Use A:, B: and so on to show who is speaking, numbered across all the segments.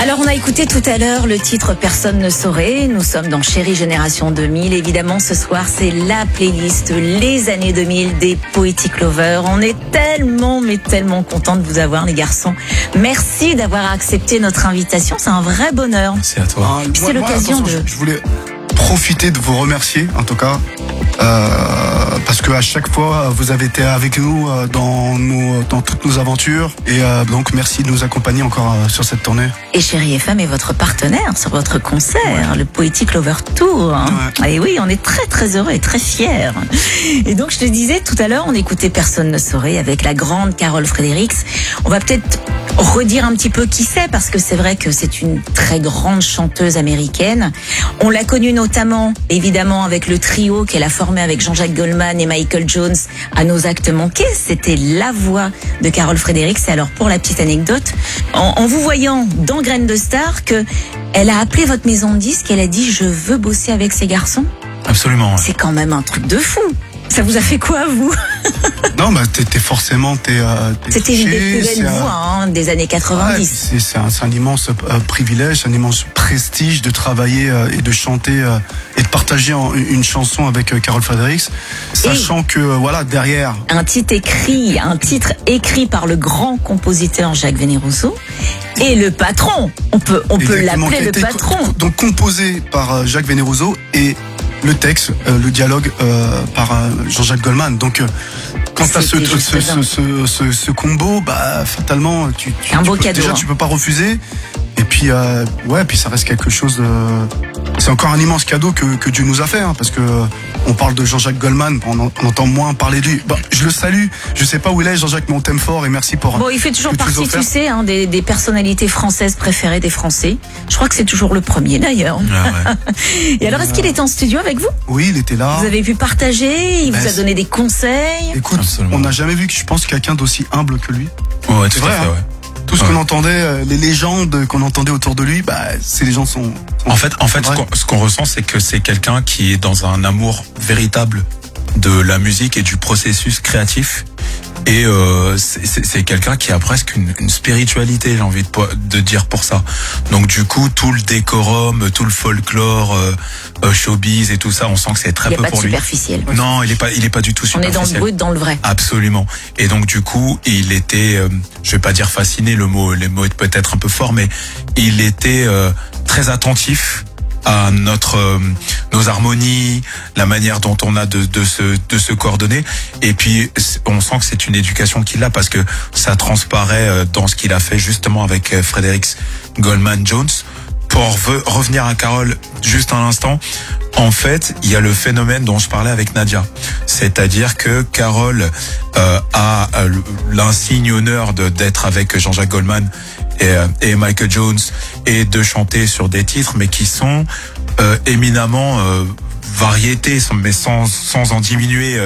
A: Alors, on a écouté tout à l'heure le titre Personne ne saurait. Nous sommes dans Chérie Génération 2000. Évidemment, ce soir, c'est la playlist Les années 2000 des Poetic Lovers. On est tellement, mais tellement contents de vous avoir, les garçons. Merci d'avoir accepté notre invitation. C'est un vrai bonheur.
B: C'est à toi.
A: Puis c'est l'occasion de...
C: Je voulais profiter de vous remercier, en tout cas. Parce que à chaque fois vous avez été avec nous dans toutes nos aventures et donc merci de nous accompagner encore sur cette tournée.
A: Et Chérie FM est votre partenaire sur votre concert, le Poetic Lover Tour.
C: Ouais.
A: Et oui, on est très très heureux et très fiers. Et donc je te disais tout à l'heure, on écoutait Personne ne saurait avec la grande Carol Fredericks. On va peut-être redire un petit peu qui c'est, parce que c'est vrai que c'est une très grande chanteuse américaine. On l'a connue notamment, évidemment, avec le trio qu'elle a formé avec Jean-Jacques Goldman et Michael Jones à Nos actes manqués. C'était la voix de Carol Fredericks. Et alors, pour la petite anecdote, en vous voyant dans Graines de Star, que elle a appelé votre maison de disques, elle a dit « Je veux bosser avec ces garçons ».
B: Absolument.
A: C'est quand même un truc de fou. Ça vous a fait quoi, vous?
C: Non, bah t'es forcément
A: C'était une des plus belles voix des années 90.
C: Ouais, c'est un immense privilège, un immense prestige de travailler et de chanter et de partager une chanson avec Carol Fredericks, sachant que voilà, derrière
A: un titre écrit par le grand compositeur Jacques Veneroso et le patron. On peut l'appeler le patron.
C: Donc composé par Jacques Veneroso et le texte, le dialogue par Jean-Jacques Goldman. Donc quand t'as ce combo, bah fatalement tu
A: beau cadeau.
C: Déjà tu peux pas refuser. Et puis puis ça reste quelque chose. C'est encore un immense cadeau que Dieu nous a fait, parce que on parle de Jean-Jacques Goldman, on entend moins parler de lui. Bah, je le salue. Je sais pas où il est, Jean-Jacques, mais on t'aime fort et merci pour.
A: Bon, il fait toujours partie, tu sais, des personnalités françaises préférées des Français. Je crois que c'est toujours le premier d'ailleurs.
B: Ah ouais.
A: Et alors, est-ce qu'il était en studio avec vous?
C: Oui, il était là.
A: Vous avez pu partager, il vous a donné des conseils.
C: Écoute,
B: absolument.
C: On n'a jamais vu, je pense, quelqu'un d'aussi humble que lui.
B: Ouais, tout à fait,
C: hein.
B: ouais.
C: Tout ce qu'on entendait, les légendes qu'on entendait autour de lui, bah, ces légendes sont
B: En fait, ce qu'on ressent, c'est que c'est quelqu'un qui est dans un amour véritable de la musique et du processus créatif. Et c'est quelqu'un qui a presque une spiritualité, j'ai envie de dire pour ça. Donc du coup, tout le décorum, tout le folklore, showbiz et tout ça, on sent que c'est très peu pour lui.
A: Il n'est pas superficiel.
B: Non, il est pas du tout superficiel.
A: On est dans le brut, dans le vrai.
B: Absolument. Et donc du coup, il était, je vais pas dire fasciné, les mots est peut-être un peu fort, mais il était très attentif à nos harmonies, la manière dont on a de se coordonner. Et puis on sent que c'est une éducation qu'il a, parce que ça transparaît dans ce qu'il a fait justement avec Fredericks Goldman Jones. Pour revenir à Carole juste un instant, en fait, il y a le phénomène dont je parlais avec Nadia. C'est-à-dire que Carole a l'insigne honneur d'être avec Jean-Jacques Goldman et Michael Jones et de chanter sur des titres, mais qui sont éminemment variétés, mais sans en diminuer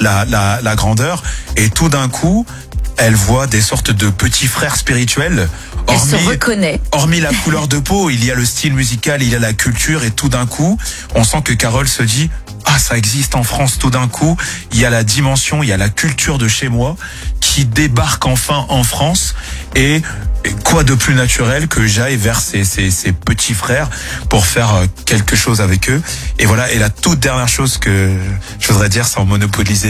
B: la grandeur. Et tout d'un coup, elle voit des sortes de petits frères spirituels.
A: Elle se reconnaît.
B: Hormis la couleur de peau, il y a le style musical, il y a la culture, et tout d'un coup, on sent que Carole se dit « Ah, ça existe en France ». Tout d'un coup, il y a la dimension, il y a la culture de chez moi qui débarque enfin en France. Et quoi de plus naturel que j'aille vers ces petits frères pour faire quelque chose avec eux. Et voilà. Et la toute dernière chose que je voudrais dire, sans monopoliser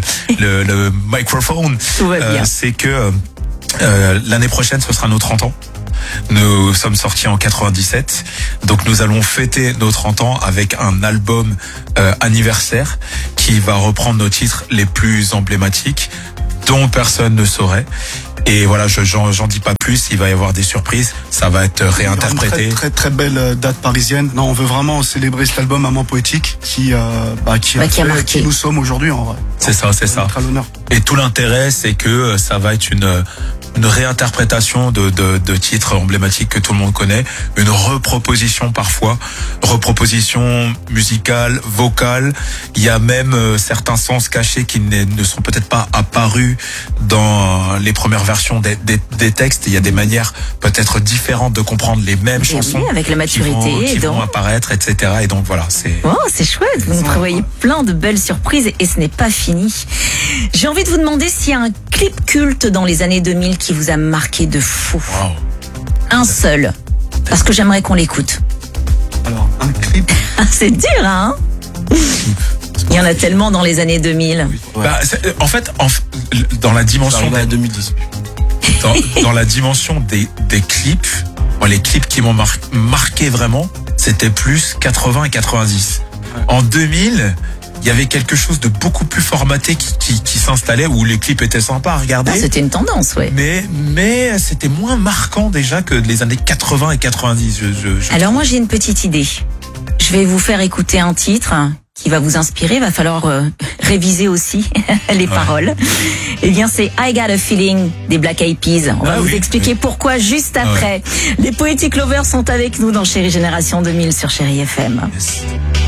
B: le microphone, c'est que l'année prochaine, ce sera nos 30 ans. Nous sommes sortis en 97, donc nous allons fêter nos 30 ans avec un album anniversaire qui va reprendre nos titres les plus emblématiques, dont personne ne saurait. Et voilà, j'en dis pas plus, il va y avoir des surprises, ça va être réinterprété.
C: Une très belle date parisienne. Non, on veut vraiment célébrer cet album Amant Poétique qui a marqué qui nous sommes aujourd'hui en vrai.
B: C'est ça.
C: À l'honneur.
B: Et tout l'intérêt, c'est que ça va être une réinterprétation de titres emblématiques que tout le monde connaît, une reproposition parfois, reproposition musicale, vocale. Il y a même certains sens cachés qui ne sont peut-être pas apparus dans les premières versions des textes. Il y a des manières peut-être différentes de comprendre les mêmes chansons.
A: Oui, avec la maturité.
B: Qui vont apparaître, etc. Et donc voilà, c'est...
A: Oh, c'est chouette, vous nous prévoyez plein de belles surprises et ce n'est pas fini. J'ai envie de vous demander s'il y a un clip culte dans les années 2000 qui vous a marqué de fou.
B: Wow.
A: Un seul. Parce que j'aimerais qu'on l'écoute.
C: Alors, un clip.
A: C'est dur, hein? Il y en a tellement dans les années 2000.
C: Ouais.
B: Bah, en fait, dans la dimension
D: à 2010.
B: dans la dimension des clips, moi, les clips qui m'ont marqué vraiment, c'était plus 80 et 90.
C: Ouais.
B: En 2000, il y avait quelque chose de beaucoup plus formaté qui s'installait, où les clips étaient sympas à regarder.
A: Ah, c'était une tendance, ouais.
B: Mais c'était moins marquant déjà que les années 80 et 90.
A: Alors moi, j'ai une petite idée. Je vais vous faire écouter un titre qui va vous inspirer. Il va falloir réviser aussi les paroles. Eh bien, c'est I Got a Feeling des Black Eyed Peas. On va vous expliquer pourquoi juste après. Les Poetic Lovers sont avec nous dans Chérie Génération 2000 sur Chérie FM.
B: Yes.